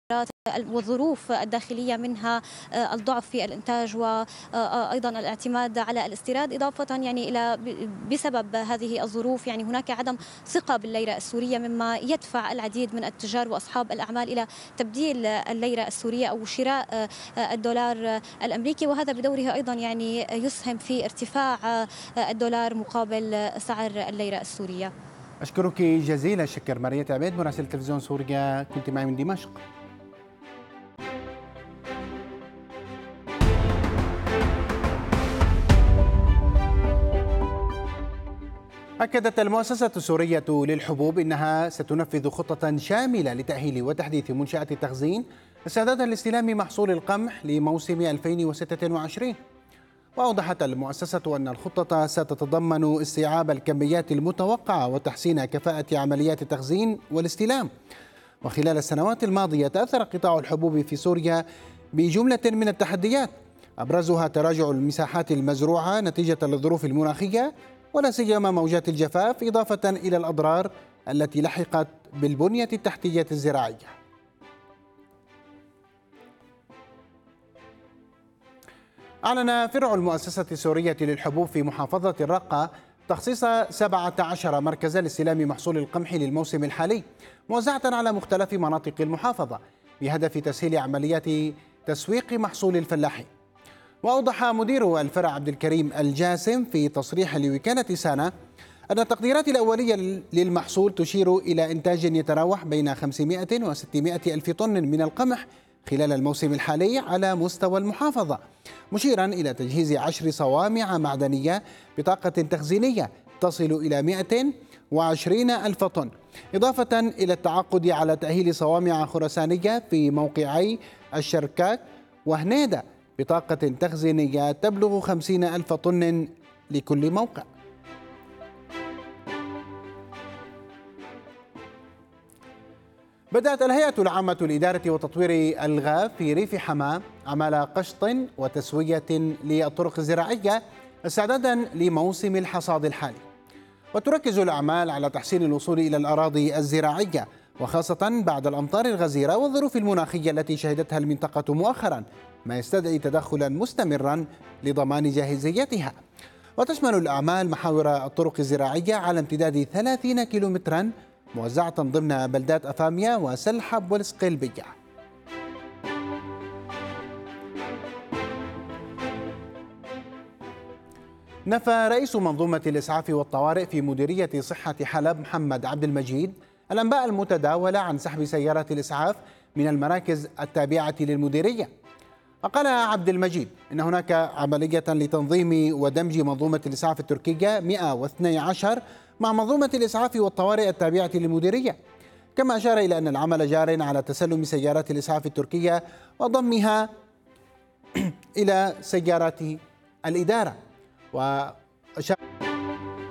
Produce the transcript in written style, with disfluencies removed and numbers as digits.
والظروف الداخلية، منها الضعف في الإنتاج وأيضا الاعتماد على الاستيراد، إضافة يعني إلى بسبب هذه الظروف يعني هناك عدم ثقة بالليرة السورية، مما يدفع العديد من التجار وأصحاب الأعمال إلى تبديل الليرة السورية أو شراء الدولار الأمريكي، وهذا بدوره أيضا يعني يسهم في ارتفاع الدولار مقابل سعر الليرة السورية. أشكرك جزيل الشكر ماريا عبيد مراسل تلفزيون سوريا، كنت معي من دمشق. أكدت المؤسسة السورية للحبوب إنها ستنفذ خطة شاملة لتأهيل وتحديث منشآت التخزين استعدادا لاستلام محصول القمح لموسم 2026. وأوضحت المؤسسة أن الخطة ستتضمن استيعاب الكميات المتوقعة وتحسين كفاءة عمليات التخزين والاستلام. وخلال السنوات الماضية تأثر قطاع الحبوب في سوريا بجملة من التحديات، أبرزها تراجع المساحات المزروعة نتيجة للظروف المناخية ولا سيما موجات الجفاف، إضافة إلى الأضرار التي لحقت بالبنية التحتية الزراعية. أعلن فرع المؤسسة السورية للحبوب في محافظة الرقة تخصيص 17 مركزا لاستلام محصول القمح للموسم الحالي، موزعة على مختلف مناطق المحافظة بهدف تسهيل عمليات تسويق محصول الفلاحين. وأوضح مدير الفرع عبد الكريم الجاسم في تصريح لوكالة سانا أن التقديرات الأولية للمحصول تشير إلى إنتاج يتراوح بين 500 و 600 ألف طن من القمح خلال الموسم الحالي على مستوى المحافظة، مشيرا إلى تجهيز 10 صوامع معدنية بطاقة تخزينية تصل إلى 120 ألف طن، إضافة إلى التعاقد على تأهيل صوامع خرسانية في موقعي الشركاك وهنيدة بطاقة تخزينية تبلغ 50 ألف طن لكل موقع. بدأت الهيئة العامة لإدارة وتطوير الغاف في ريف حماة عمل قشط وتسوية للطرق الزراعية استعدادا لموسم الحصاد الحالي، وتركز الأعمال على تحسين الوصول إلى الأراضي الزراعية، وخاصة بعد الأمطار الغزيرة والظروف المناخية التي شهدتها المنطقة مؤخرا، ما يستدعي تدخلا مستمرا لضمان جاهزيتها. وتشمل الأعمال محاور الطرق الزراعية على امتداد 30 كيلومترا موزعة ضمن بلدات أفاميا وسلحب والسقيلبية. نفى رئيس منظومة الإسعاف والطوارئ في مديرية صحة حلب محمد عبد المجيد الأنباء المتداولة عن سحب سيارات الإسعاف من المراكز التابعة للمديرية. وقال عبد المجيد إن هناك عملية لتنظيم ودمج منظومة الإسعاف التركية 112 مع منظومة الإسعاف والطوارئ التابعة للمديرية، كما أشار إلى أن العمل جار على تسلم سيارات الإسعاف التركية وضمها إلى سيارات الإدارة. وأشار